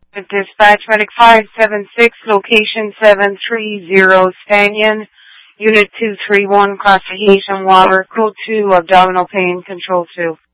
Dispatch Medic 576, location 730 Stanyan, Unit 231, classification water, code 2, abdominal pain, control 2.